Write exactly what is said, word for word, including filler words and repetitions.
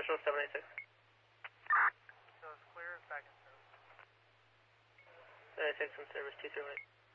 Central seven eight six. So it's clear, back in service. seven eight six in service two three one eight.